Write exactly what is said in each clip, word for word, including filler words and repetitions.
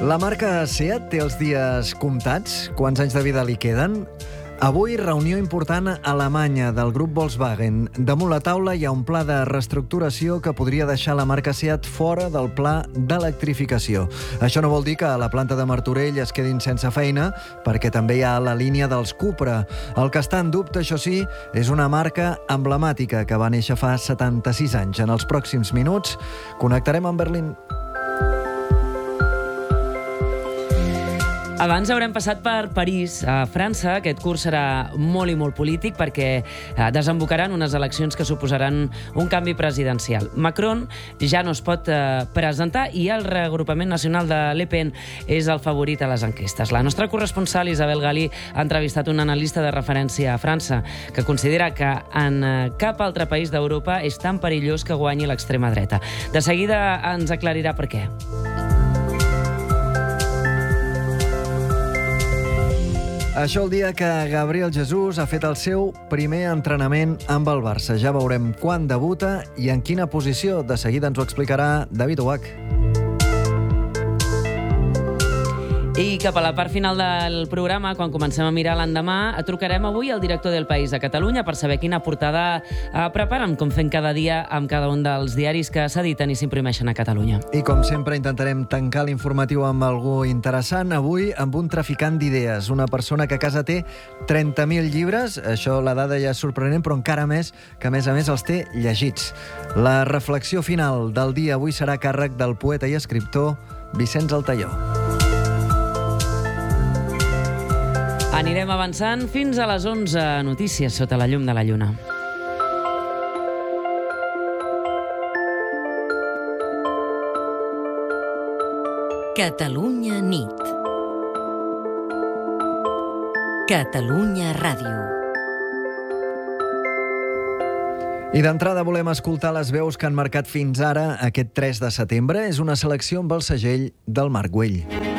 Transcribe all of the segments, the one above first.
La marca SEAT té els dies comptats? Quants anys de vida li queden? Avui, reunió important a Alemanya del grup Volkswagen. Damunt la taula hi ha un pla de reestructuració que podria deixar la marca SEAT fora del pla d'electrificació. Això no vol dir que a la planta de Martorell es quedin sense feina, perquè també hi ha la línia dels Cupra. El que està en dubte, això sí, és una marca emblemàtica que va néixer fa setanta-sis anys. En els pròxims minuts connectarem amb Berlín. Abans haurem passat per París, a França. Aquest curs serà molt i molt polític perquè desembocaran unes eleccions que suposaran un canvi presidencial. Macron ja no es pot eh, presentar i el reagrupament nacional de Le Pen és el favorit a les enquestes. La nostra corresponsal Isabel Galí ha entrevistat un analista de referència a França que considera que en cap altre país d'Europa és tan perillós que guanyi l'extrema dreta. De seguida ens aclarirà per què. Això el dia que Gabriel Jesús ha fet el seu primer entrenament amb el Barça. Ja veurem quan debuta i en quina posició. De seguida ens ho explicarà David Oach. I cap a la part final del programa, quan comencem a mirar l'endemà, trucarem avui al director del País de Catalunya per saber quina portada eh, preparen, com fem cada dia amb cada un dels diaris que s'editen i s'imprimeixen a Catalunya. I com sempre intentarem tancar l'informatiu amb algú interessant, avui amb un traficant d'idees, una persona que a casa té trenta mil llibres, això la dada ja és sorprenent, però encara més que a més a més els té llegits. La reflexió final del dia avui serà a càrrec del poeta i escriptor Vicenç Altaió. Anirem avançant fins a les onze notícies sota la llum de la lluna. Catalunya nit. Catalunya Ràdio. I d'entrada volem escoltar les veus que han marcat fins ara aquest tres de setembre. És una selecció amb el segell del Marc Güell.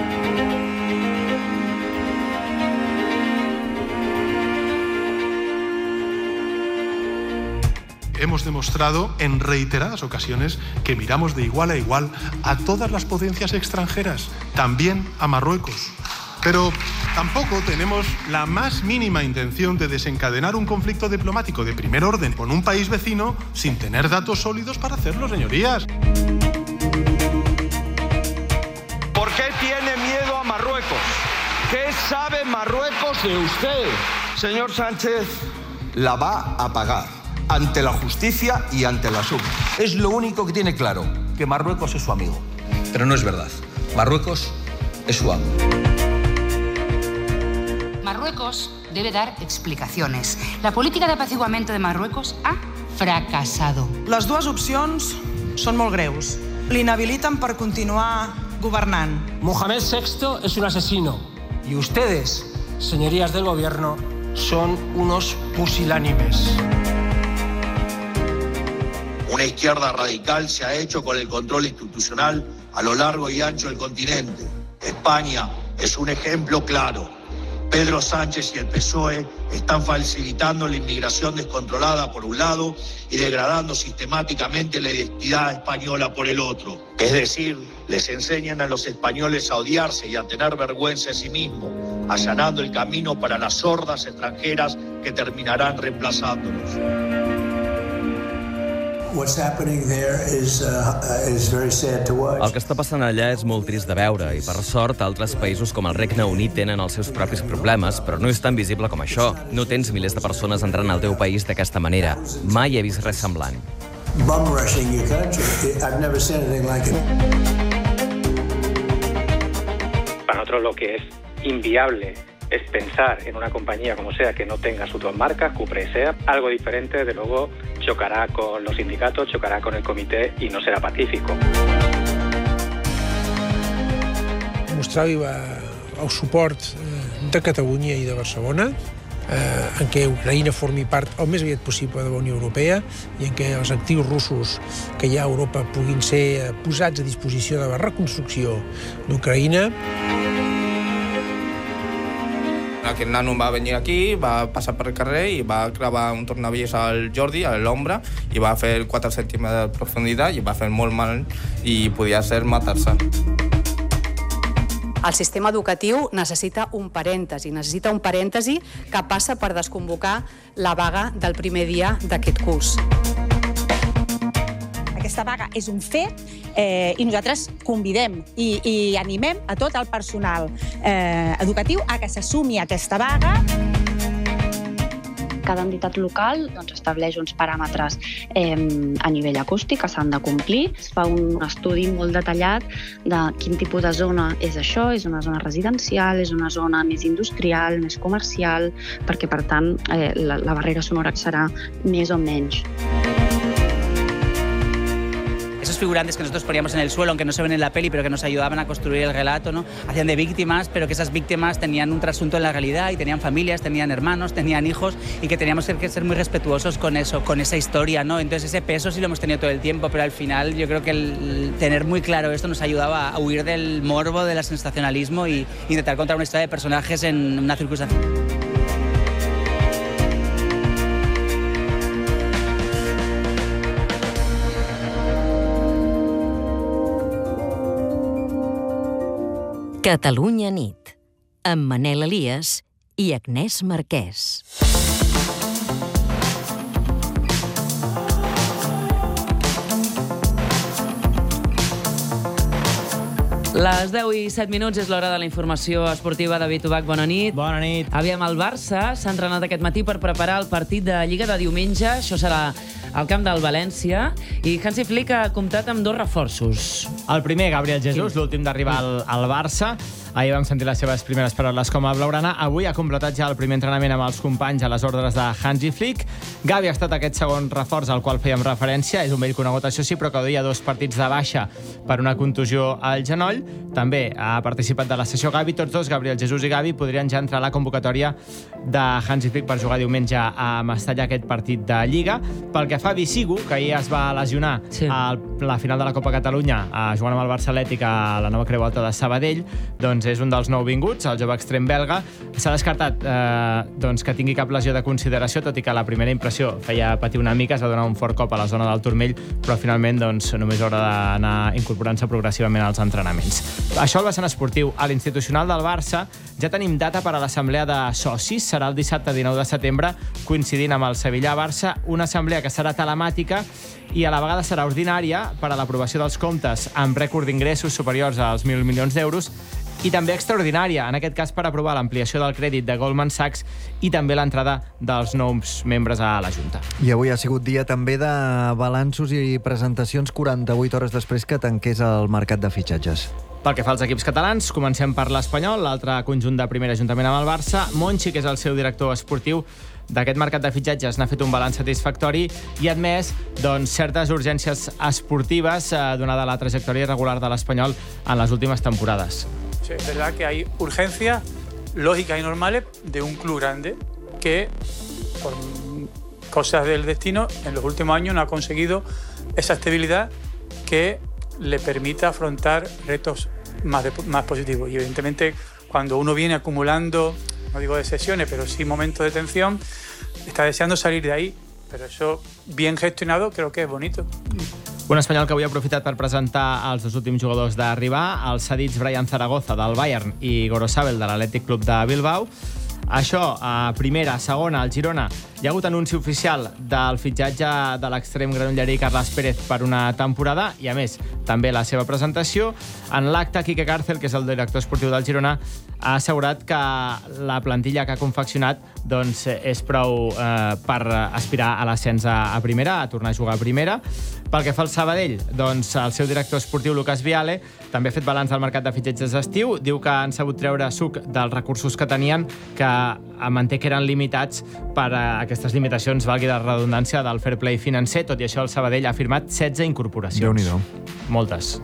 Hemos demostrado en reiteradas ocasiones que miramos de igual a igual a todas las potencias extranjeras, también a Marruecos. Pero tampoco tenemos la más mínima intención de desencadenar un conflicto diplomático de primer orden con un país vecino sin tener datos sólidos para hacerlo, señorías. ¿Por qué tiene miedo a Marruecos? ¿Qué sabe Marruecos de usted? Señor Sánchez, la va a pagar ante la justicia y ante la sub. Es lo único que tiene claro, que Marruecos es su amigo. Pero no es verdad. Marruecos es su amo. Marruecos debe dar explicaciones. La política de apaciguamiento de Marruecos ha fracasado. Les dues opcions són molt greus. L'inhabiliten per continuar governant. Mohamed sexto es un asesino. Y ustedes, señorías del gobierno, son unos pusilánimes. Una izquierda radical se ha hecho con el control institucional a lo largo y ancho del continente. España es un ejemplo claro. Pedro Sánchez y el P S O E están facilitando la inmigración descontrolada por un lado y degradando sistemáticamente la identidad española por el otro. Es decir, les enseñan a los españoles a odiarse y a tener vergüenza de sí mismos, allanando el camino para las hordas extranjeras que terminarán reemplazándolos. What's happening there is, uh, is very sad to watch. El que està passant allà és molt trist de veure i, per sort, altres països com el Regne Unit tenen els seus propis problemes, però no és tan visible com això. No tens milers de persones entrant al teu país d'aquesta manera. Mai he vist res semblant. Bum rushing your country. I've never seen anything like it. Para nosotros lo que es inviable es pensar en una compañía como SEAT que no tenga sus dos marcas, Cupra y SEAT. Algo diferente, de luego, chocará con los sindicatos, chocará con el comité i no serà pacífico. Mostrava el suport de Catalunya i de Barcelona, eh, en què Ucraïna formi part el més aviat possible de la Unió Europea i en què els actius russos que hi ha a Europa puguin ser posats a disposició de la reconstrucció d'Ucraïna. Aquest nano va venir aquí, va passar per el carrer i va clavar un tornavís al Jordi, a l'ombra, i va fer quatre centímetres de profunditat i va fer molt mal i podia ser matar-se. El sistema educatiu necessita un parèntesi, necessita un parèntesi que passa per desconvocar la vaga del primer dia d'aquest curs. Aquesta vaga és un fet eh, i nosaltres convidem i, i animem a tot el personal eh, educatiu a que s'assumi aquesta vaga. Cada entitat local doncs, estableix uns paràmetres eh, a nivell acústic que s'han de complir. Es fa un estudi molt detallat de quin tipus de zona és això, és una zona residencial, és una zona més industrial, més comercial, perquè, per tant, eh, la, la barrera sonora serà més o menys. Esos figurantes que nosotros poníamos en el suelo, aunque no se ven en la peli, pero que nos ayudaban a construir el relato, ¿no? Hacían de víctimas, pero que esas víctimas tenían un trasunto en la realidad y tenían familias, tenían hermanos, tenían hijos y que teníamos que ser muy respetuosos con eso, con esa historia, ¿no? Entonces ese peso sí lo hemos tenido todo el tiempo, pero al final yo creo que el tener muy claro esto nos ayudaba a huir del morbo, del sensacionalismo y intentar contar una historia de personajes en una circunstancia. Catalunya nit, amb Manel Elias i Agnès Marquès. Les deu i set minuts és l'hora de la informació esportiva. David Ubach, bona nit. Bona nit. Aviam, el Barça s'ha entrenat aquest matí per preparar el partit de Lliga de diumenge. Això serà al camp del València. I Hansi Flick ha comptat amb dos reforços. El primer, Gabriel Jesús, l'últim d'arribar al, al Barça. Ahir vam sentir les seves primeres paraules com a blaugrana. Avui ha completat ja el primer entrenament amb els companys a les ordres de Hansi Flick. Gavi ha estat aquest segon reforç al qual fèiem referència. És un vell conegut, això sí, però que duia dos partits de baixa per una contusió al genoll. També ha participat de la sessió Gavi. Tots dos, Gabriel Jesús i Gavi, podrien ja entrar a la convocatòria de Hansi Flick per jugar diumenge a Mestalla aquest partit de Lliga. Pel que fa a Bisigu, que ahir es va lesionar sí. a la final de la Copa Catalunya jugant amb el Barça Atlètic a la nova Creu Alta de Sabadell, doncs és un dels nouvinguts, el jove extrem belga. S'ha descartat eh, doncs que tingui cap lesió de consideració, tot i que la primera impressió feia patir una mica, es va donar un fort cop a la zona del turmell, però finalment doncs, només haurà d'anar incorporant-se progressivament als entrenaments. Això al vessant esportiu. A l'Institucional del Barça ja tenim data per a l'assemblea de socis. Serà el dissabte dinou de setembre, coincidint amb el Sevilla-Barça, una assemblea que serà telemàtica i a la vegada serà ordinària per a l'aprovació dels comptes amb rècord d'ingressos superiors als mil milions d'euros i també extraordinària, en aquest cas per aprovar l'ampliació del crèdit de Goldman Sachs i també l'entrada dels nous membres a la Junta. I avui ha sigut dia també de balanços i presentacions quaranta-vuit hores després que tanqués el mercat de fitxatges. Pel que fa als equips catalans, comencem per l'Espanyol, l'altre conjunt de primer ajuntament amb el Barça. Monchi, que és el seu director esportiu d'aquest mercat de fitxatges, n'ha fet un balanç satisfactori i ha admès doncs, certes urgències esportives eh, donada la trajectòria irregular de l'Espanyol en les últimes temporades. Sí, es verdad que hay urgencias lógicas y normales de un club grande que, por cosas del destino, en los últimos años no ha conseguido esa estabilidad que le permita afrontar retos más, de, más positivos. Y evidentemente, cuando uno viene acumulando, no digo de sesiones, pero sí momentos de tensión, está deseando salir de ahí. Pero eso, bien gestionado, creo que es bonito. Un espanyol que avui ha aprofitat per presentar els dos últims jugadors d'arribar, els cedits Brian Zaragoza del Bayern i Gorosabel de l'Atlètic Club de Bilbao. Això, a primera, a segona, al Girona, hi ha hagut anunci oficial del fitxatge de l'extrem granollerí Carles Pérez per una temporada i, a més, també la seva presentació. En l'acte, Quique Cárcel, que és el director esportiu del Girona, ha assegurat que la plantilla que ha confeccionat doncs, és prou eh, per aspirar a l'ascens a, a primera, a tornar a jugar a primera. Pel que fa al Sabadell, doncs, el seu director esportiu, Lucas Viale, també ha fet balanç del mercat de fitxatges d'estiu. Diu que han sabut treure suc dels recursos que tenien, que manté que eren limitats per a aquestes limitacions, valgui de redundància, del fair play financer. Tot i això, el Sabadell ha firmat setze incorporacions. Déu-n'hi-do. Moltes.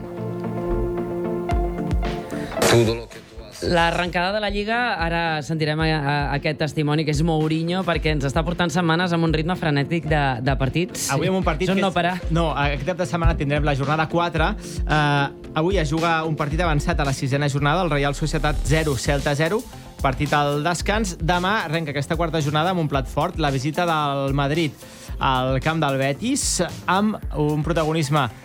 L'arrencada de la Lliga, ara sentirem a, a, aquest testimoni, que és Mourinho, perquè ens està portant setmanes amb un ritme frenètic de, de partits. Avui amb un partit Són que és... no parar. No, aquest cap de setmana tindrem la jornada quatre. Uh, avui es juga un partit avançat a la sisena jornada, el Real Societat zero, Celta zero, partit al descans. Demà arrenca aquesta quarta jornada amb un plat fort, la visita del Madrid al camp del Betis, amb un protagonisme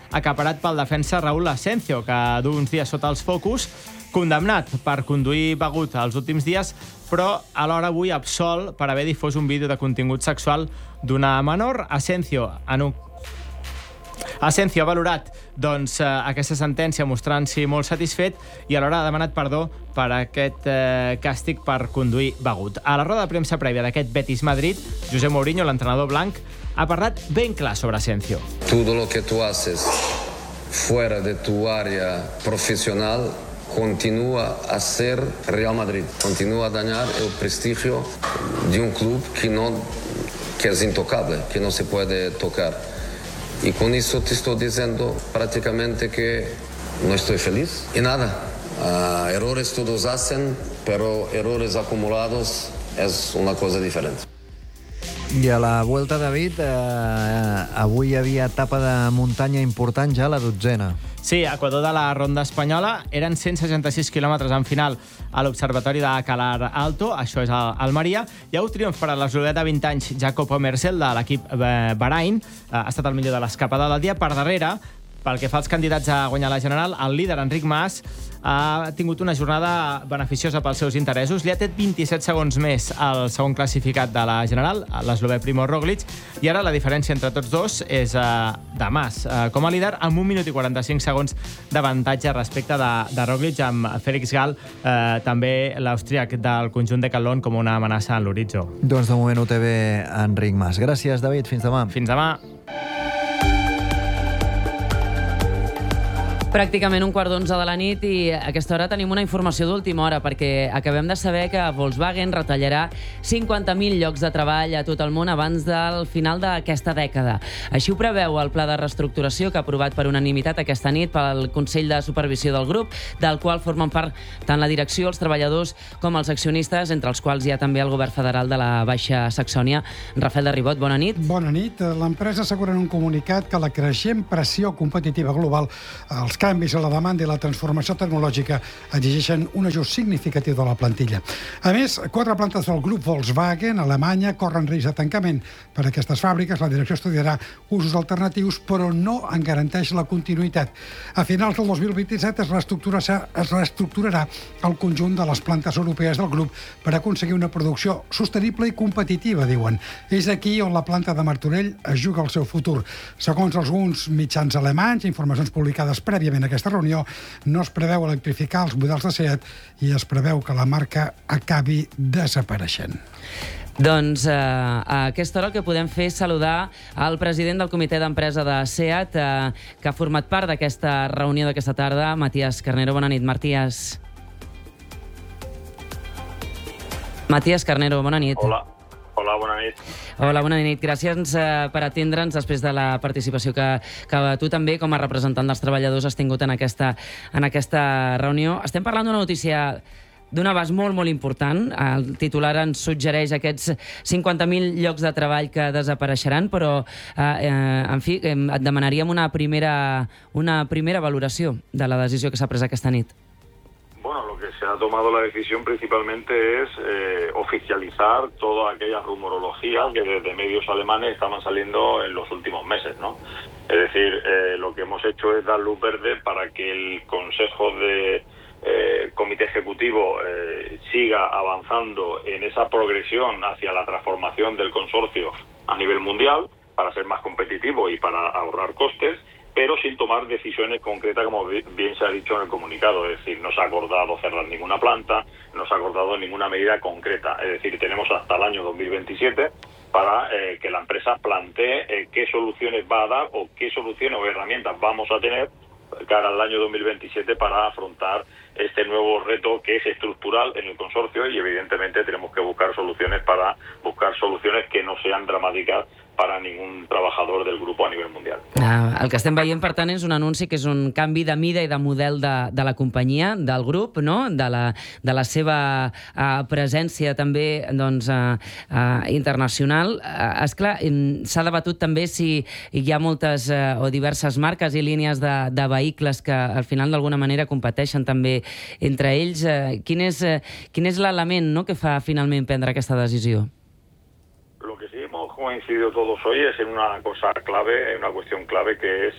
acaparat pel defensa Raúl Asencio, que du uns dies sota els focus, condemnat per conduir begut els últims dies, però alhora avui absolt per haver difós un vídeo de contingut sexual d'una menor. Asencio, en un Asencio ha valorat doncs, aquesta sentència mostrant-s'hi molt satisfet i alhora ha demanat perdó per aquest eh, càstig per conduir begut. A la roda de premsa prèvia d'aquest Betis-Madrid, José Mourinho, l'entrenador blanc, ha parlat ben clar sobre Asencio. Todo lo que tú haces fuera de tu área profesional continúa a ser Real Madrid, continúa a dañar el prestigio de un club que, no, que es intocable, que no se puede tocar. Y con eso te estoy diciendo prácticamente que no estoy feliz. Y nada, uh, errores todos hacen, pero errores acumulados es una cosa diferente. I a la Vuelta, David, eh, avui hi havia etapa de muntanya important ja, la dotzena. Sí, a Equador de la Ronda Espanyola eren cent seixanta-sis quilòmetres en final a l'Observatori de Calar Alto, això és a Almeria. Hi ha un triomf per a l'eslové de vint anys, Jacob Omersel, de l'equip Bahrain. Ha estat el millor de l'escapada del dia. Per darrere, pel que fa als candidats a guanyar la General, el líder, Enric Mas, ha tingut una jornada beneficiosa pels seus interessos. Li ha tret vint-i-set segons més al segon classificat de la General, l'eslové Primo Roglic, i ara la diferència entre tots dos és uh, de Mas, uh, com a líder, amb un minut i quaranta-cinc segons d'avantatge respecte de, de Roglic, amb Félix Gal, uh, també l'austríac del conjunt de Calón, com una amenaça en l'horitzó. Doncs de moment ho té bé Enric Mas. Gràcies, David. Fins demà. Fins demà. Pràcticament un quart d'onze de la nit i a aquesta hora tenim una informació d'última hora perquè acabem de saber que Volkswagen retallarà cinquanta mil llocs de treball a tot el món abans del final d'aquesta dècada. Així ho preveu el pla de reestructuració que ha aprovat per unanimitat aquesta nit pel Consell de Supervisió del grup, del qual formen part tant la direcció, els treballadors com els accionistes, entre els quals hi ha també el govern federal de la Baixa Saxònia. Rafael de Ribot, bona nit. Bona nit. L'empresa assegura en un comunicat que la creixent pressió competitiva global, els canvis a la demanda i la transformació tecnològica exigeixen un ajust significatiu de la plantilla. A més, quatre plantes del grup Volkswagen a Alemanya corren risc de tancament. Per a aquestes fàbriques, la direcció estudiarà usos alternatius, però no en garanteix la continuïtat. A finals del dos mil vint-i-set es reestructurarà, es reestructurarà el conjunt de les plantes europees del grup per aconseguir una producció sostenible i competitiva, diuen. És aquí on la planta de Martorell es juga el seu futur. Segons alguns mitjans alemanys, informacions publicades prèviament a aquesta reunió, no es preveu electrificar els models de SEAT i es preveu que la marca acabi desapareixent. Doncs eh, a aquesta hora el que podem fer és saludar el president del comitè d'empresa de SEAT, eh, que ha format part d'aquesta reunió d'aquesta tarda, Matías Carnero. Bona nit, Matías. Matías Carnero, bona nit. Hola. Hola, bona nit. Hola, bona nit. Gràcies eh, per atendre'ns després de la participació que, que tu també, com a representant dels treballadors, has tingut en aquesta, en aquesta reunió. Estem parlant d'una notícia d'un abast molt, molt important. El titular ens suggereix aquests cinquanta mil llocs de treball que desapareixeran, però, eh, eh, en fi, eh, et demanaríem una primera, una primera valoració de la decisió que s'ha pres aquesta nit. Bueno, lo que se ha tomado la decisión principalmente es eh, oficializar toda aquella rumorología que desde medios alemanes estaban saliendo en los últimos meses, ¿no? Es decir, eh, lo que hemos hecho es dar luz verde para que el Consejo de eh, Comité Ejecutivo eh, siga avanzando en esa progresión hacia la transformación del consorcio a nivel mundial para ser más competitivo y para ahorrar costes, pero sin tomar decisiones concretas, como bien se ha dicho en el comunicado. Es decir, no se ha acordado cerrar ninguna planta, no se ha acordado ninguna medida concreta. Es decir, tenemos hasta el año dos mil veintisiete para eh, que la empresa plantee eh, qué soluciones va a dar o qué soluciones o herramientas vamos a tener cara al año dos mil veintisiete para afrontar este nuevo reto que es estructural en el consorcio, y evidentemente tenemos que buscar soluciones para buscar soluciones que no sean dramáticas para ningún trabajador del grupo a nivell mundial. Ah, el que estem veient, per tant, és un anunci que és un canvi de mida i de model de, de la companyia, del grup, no? de, la, de la seva uh, presència també doncs, uh, uh, internacional. Uh, esclar, s'ha debatut també si hi ha moltes uh, o diverses marques i línies de, de vehicles que al final d'alguna manera competeixen també entre ells. Uh, quin és, uh, quin és l'element, no?, que fa finalment prendre aquesta decisió? Lo que sí hemos coincidido todos hoy es en una cosa clave, en una cuestión clave, que es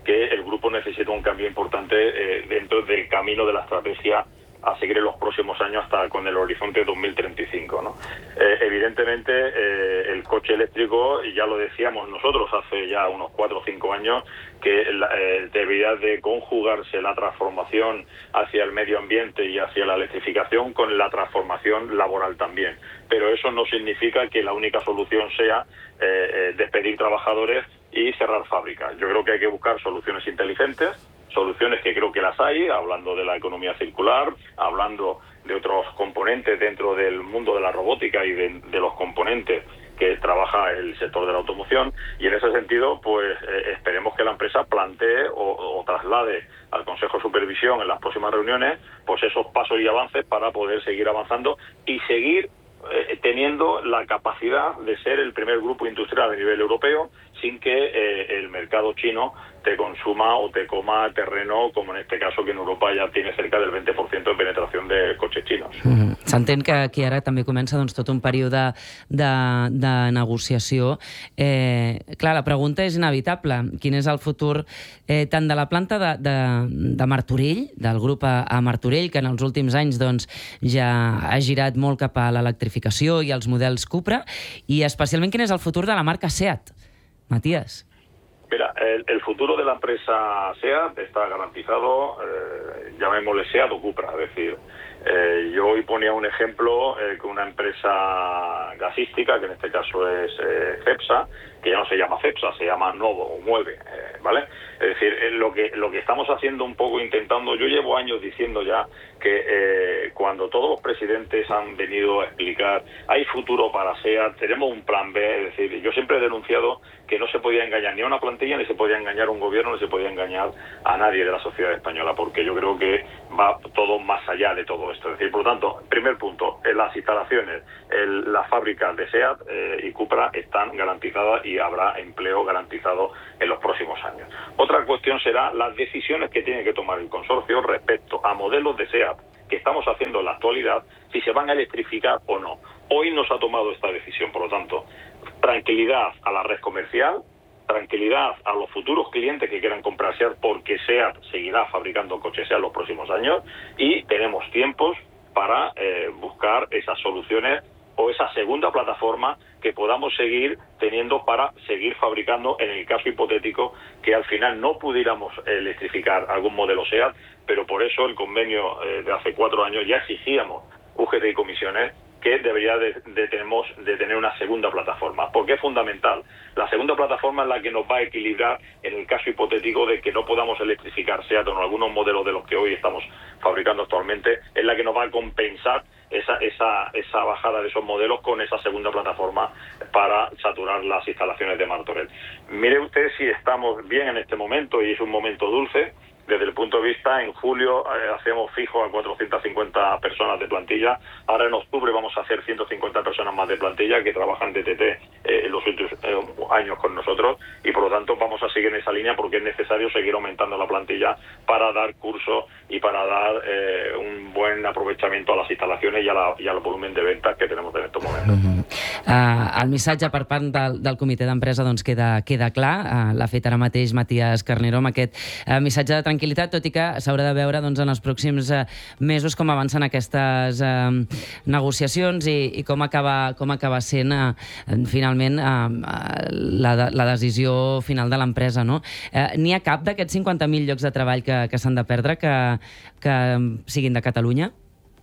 que el grupo necesita un cambio importante eh, dentro del camino de la estrategia a seguir en los próximos años hasta con el horizonte dos mil treinta y cinco, ¿no? Eh, evidentemente, eh, el coche eléctrico, y ya lo decíamos nosotros hace ya unos cuatro o cinco años, que la, eh, debería de conjugarse la transformación hacia el medio ambiente y hacia la electrificación con la transformación laboral también. Pero eso no significa que la única solución sea eh, eh, despedir trabajadores y cerrar fábricas. Yo creo que hay que buscar soluciones inteligentes, soluciones que creo que las hay, hablando de la economía circular, hablando de otros componentes dentro del mundo de la robótica y de, de los componentes que trabaja el sector de la automoción, y en ese sentido pues eh, esperemos que la empresa plantee o, o traslade al Consejo de Supervisión en las próximas reuniones pues esos pasos y avances para poder seguir avanzando y seguir eh, teniendo la capacidad de ser el primer grupo industrial a nivel europeo sin que eh, el mercado chino te consuma o te coma terreno, como en este caso que en Europa ja tiene cerca del veinte por ciento de penetració de cotxes xinos. Mm. S'entén que aquí ara també comença doncs, tot un període de, de negociació. Eh, clar, la pregunta és inevitable. Quin és el futur eh, tant de la planta de, de, de Martorell, del grup a, a Martorell, que en els últims anys doncs, ja ha girat molt cap a l'electrificació i els models Cupra, i especialment quin és el futur de la marca SEAT? Matías. Mira, el, el futuro de la empresa SEAT está garantizado, eh, llamémosle SEAT o Cupra, es decir, eh, yo hoy ponía un ejemplo eh, con una empresa gasística, que en este caso es eh, Cepsa, que ya no se llama Cepsa, se llama Novo o Mueve, eh, ¿vale? Es decir, eh, lo que lo que estamos haciendo un poco intentando, yo llevo años diciendo ya que eh, cuando todos los presidentes han venido a explicar hay futuro para SEAT, tenemos un plan B, es decir, yo siempre he denunciado que no se podía engañar ni a una plantilla, ni se podía engañar a un gobierno, ni se podía engañar a nadie de la sociedad española, porque yo creo que va todo más allá de todo esto. Es decir, por lo tanto, primer punto, en las instalaciones, el, las fábricas de SEAT eh, y Cupra están garantizadas y habrá empleo garantizado en los próximos años. Otra cuestión será las decisiones que tiene que tomar el consorcio respecto a modelos de SEAT que estamos haciendo en la actualidad, si se van a electrificar o no. Hoy no se ha tomado esta decisión, por lo tanto, tranquilidad a la red comercial, tranquilidad a los futuros clientes que quieran comprar SEAT, porque SEAT seguirá fabricando coches SEAT los próximos años y tenemos tiempos para eh, buscar esas soluciones o esa segunda plataforma que podamos seguir teniendo para seguir fabricando en el caso hipotético que al final no pudiéramos electrificar algún modelo SEAT, pero por eso el convenio eh, de hace cuatro años ya exigíamos U G T y comisiones que debería de, de, tenemos, de tener una segunda plataforma, porque es fundamental. La segunda plataforma es la que nos va a equilibrar en el caso hipotético de que no podamos electrificar SEAT o algunos modelos de los que hoy estamos fabricando actualmente, es la que nos va a compensar esa, esa, esa bajada de esos modelos con esa segunda plataforma para saturar las instalaciones de Martorell. Mire usted si estamos bien en este momento, y es un momento dulce, desde el punto de vista, en julio eh, hacemos fijo a cuatrocientas cincuenta personas de plantilla, ahora en octubre vamos a hacer ciento cincuenta personas más de plantilla que trabajan de T T eh, en los últimos eh, años con nosotros, y por lo tanto vamos a seguir en esa línea porque es necesario seguir aumentando la plantilla para dar curso y para dar eh, un buen aprovechamiento a las instalaciones y, a la, y al volumen de ventas que tenemos en estos momentos. Uh-huh. uh, el missatge per part del, del comitè d'empresa doncs queda, queda clar, uh, l'ha fet ara mateix Matías Carneró amb aquest uh, missatge de tranquil·litat, tot i que s'haurà de veure doncs, en els pròxims uh, mesos com avancen aquestes uh, negociacions i, i com, acaba, com acaba sent uh, finalment uh, la, la decisió final de l'empresa. No? Uh, N'hi ha cap d'aquests cinquanta mil llocs de treball que, que s'han de perdre que, que siguin de Catalunya?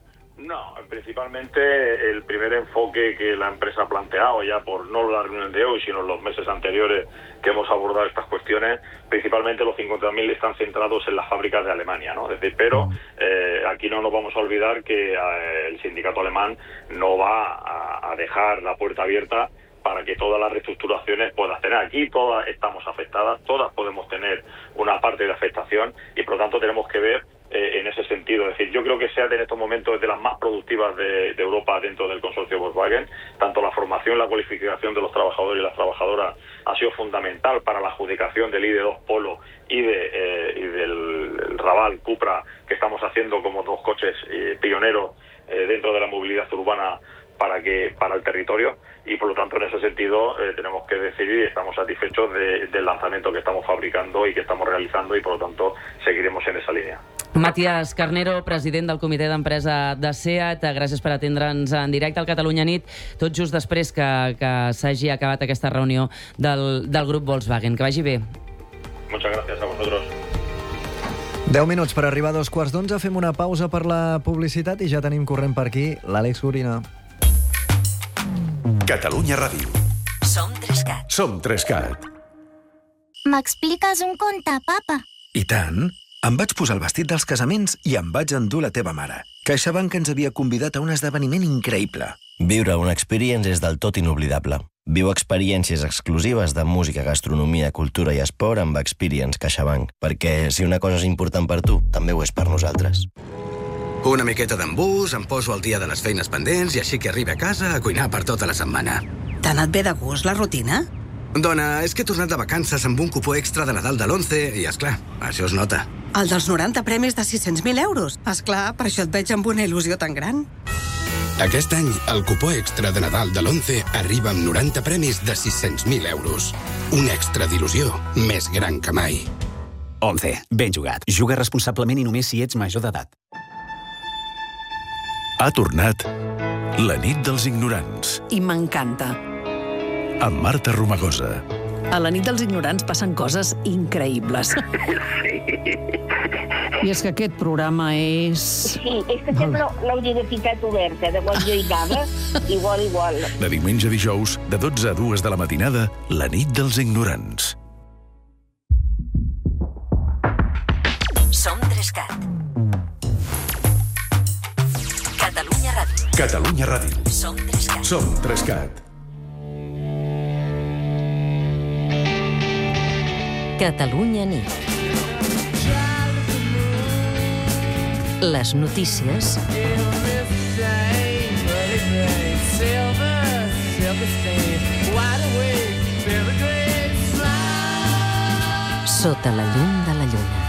No, principalmente el primer enfoque que la empresa ha planteado ya por no la reunión de hoy, sino los meses anteriores que hemos abordado estas cuestiones, principalmente los cincuenta mil están centrados en las fábricas de Alemania, ¿no? Es decir, pero eh, aquí no nos vamos a olvidar que eh, el sindicato alemán no va a, a dejar la puerta abierta para que todas las reestructuraciones puedas tener. Aquí todas estamos afectadas, todas podemos tener una parte de afectación y por lo tanto tenemos que ver eh, en ese sentido. Es decir, yo creo que SEAT en estos momentos es de las más productivas de, de Europa dentro del consorcio Volkswagen. Tanto la formación, la cualificación de los trabajadores y las trabajadoras ha sido fundamental para la adjudicación del I D dos Polo y, de, eh, y del Raval Cupra que estamos haciendo como dos coches eh, pioneros eh, dentro de la movilidad urbana para que para el territorio, y por lo tanto en ese sentido eh, tenemos que decidir y estamos satisfechos de, del lanzamiento que estamos fabricando y que estamos realizando, y por lo tanto seguiremos en esa línea. Matías Carnero, president del comitè d'empresa de SEAT, gràcies per atendre'ns en directe al Catalunya Nit, tot just després que, que s'hagi acabat aquesta reunió del, del grup Volkswagen. Que vagi bé. Muchas gracias a vosotros. deu minuts per arribar a dos quarts d'onze, fem una pausa per la publicitat i ja tenim corrent per aquí l'Àlex Gorina. Catalunya Ràdio. Som Trescat. Som Trescat. M'expliques un conte, papa? I tant. Em vaig posar el vestit dels casaments i em vaig endur la teva mare. CaixaBank ens havia convidat a un esdeveniment increïble. Viure una experience és del tot inoblidable. Viu experiències exclusives de música, gastronomia, cultura i esport amb Experience CaixaBank, perquè si una cosa és important per tu, també ho és per nosaltres. Una miqueta d'embús, em poso al dia de les feines pendents i així que arribi a casa a cuinar per tota la setmana. T'ha anat bé de gust la rutina? Dona, és que he tornat de vacances amb un cupó extra de Nadal de l'onze i, esclar, això es nota. El dels noranta premis de sis-cents mil euros. Esclar, per això et veig amb una il·lusió tan gran. Aquest any, el cupó extra de Nadal de l'onze arriba amb noranta premis de sis-cents mil euros. Un extra d'il·lusió més gran que mai. onze. Ben jugat. Juga responsablement i només si ets major d'edat. Ha tornat la nit dels ignorants. I m'encanta. Amb Marta Romagosa. A la nit dels ignorants passen coses increïbles. I és que aquest programa és... Sí, és que sembla la universitat oberta, de quan jo hi anava, igual, igual. De diumenge a dijous, de dotze a dues de la matinada, la nit dels ignorants. Som Trescat. Catalunya Ràdio. Catalunya Ràdio. Som Trescat. Som Trescat. Catalunya Nit. Les notícies sota la llum de la lluna.